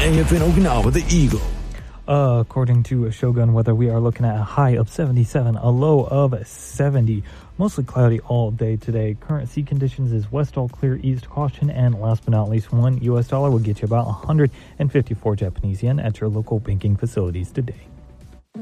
AFN Okinawa, the Eagle. According to Shogun Weather, we are looking at a high of 77, a low of 70. Mostly cloudy all day today. Current sea conditions is west all clear, east caution, and last but not least, $1 will get you about 154 Japanese yen at your local banking facilities today.